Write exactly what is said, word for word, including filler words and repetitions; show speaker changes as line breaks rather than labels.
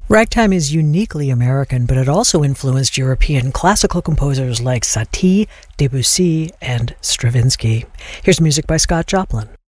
Ragtime is uniquely American, but it also influenced European classical composers like Satie, Debussy, and Stravinsky. Here's music by Scott Joplin.